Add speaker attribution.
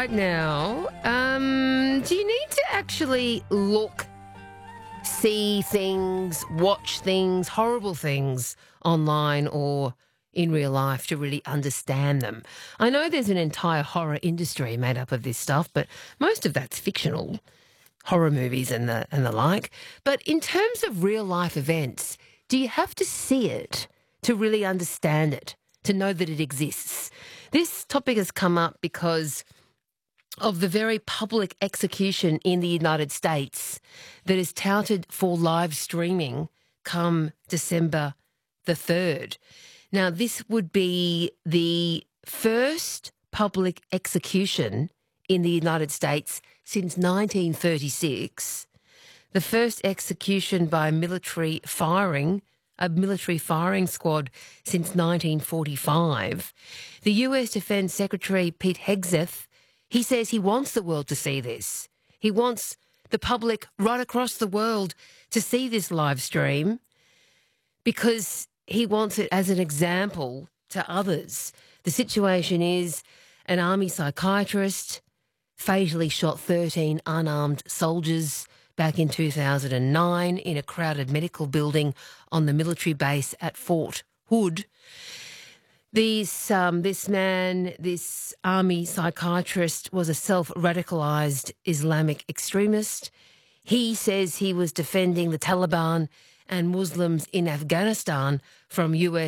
Speaker 1: right now, do you need to actually look, see things, watch things, horrible things online or in real life to really understand them? I know there's an entire horror industry made up of this stuff, but most of that's fictional, horror movies and the like. But in terms of real life events, do you have to see it to really understand it, to know that it exists? This topic has come up because of the very public execution in the United States that is touted for live streaming come December the 3rd. Now, this would be the first public execution in the United States since 1936, the first execution by a military firing squad since 1945. The US Defense Secretary Pete Hegseth, he says he wants the world to see this. He wants the public right across the world to see this live stream because he wants it as an example to others. The situation is an army psychiatrist fatally shot 13 unarmed soldiers back in 2009 in a crowded medical building on the military base at Fort Hood. This army psychiatrist was a self-radicalised Islamic extremist. He says he was defending the Taliban and Muslims in Afghanistan from US